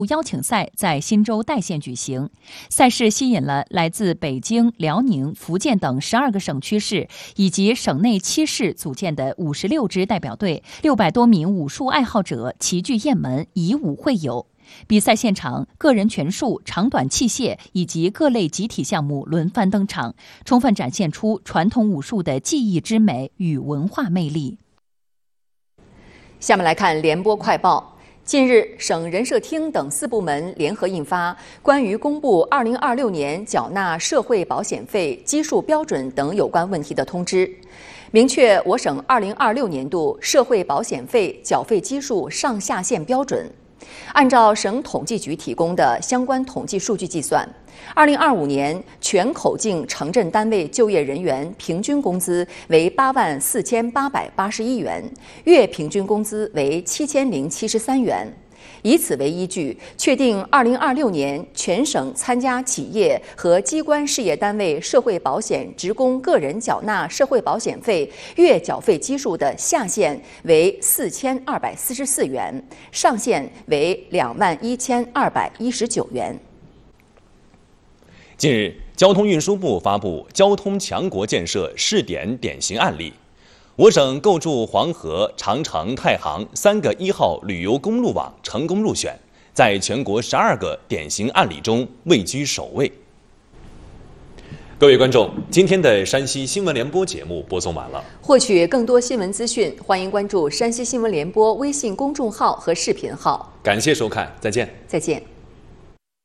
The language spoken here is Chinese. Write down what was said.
邀请赛在新州代县举行，赛事吸引了来自北京、辽宁、福建等12个省区市以及省内7市组建的56支代表队，600多名武术爱好者齐聚雁门，以武会友。比赛现场，个人拳术、长短器械以及各类集体项目轮番登场，充分展现出传统武术的技艺之美与文化魅力。 下面来看联播快报。近日，省人社厅等4部门联合印发《关于公布2026年缴纳社会保险费基数标准等有关问题的通知》，明确我省2026年度社会保险费缴费基数上下限标准。按照省统计局提供的相关统计数据计算，2025年全口径城镇单位就业人员平均工资为84881元，月平均工资为7073元。以此为依据，确定2026年全省参加企业和机关事业单位社会保险职工个人缴纳社会保险费月缴费基数的下限为4244元，上限为21219元。 近日，交通运输部发布交通强国建设试点典型案例。我省构筑黄河、长城、太行3个1号旅游公路网成功入选，在全国12个典型案例中位居首位。各位观众，今天的山西新闻联播节目播送完了。 获取更多新闻资讯，欢迎关注山西新闻联播微信公众号和视频号。 感谢收看，再见。 再见。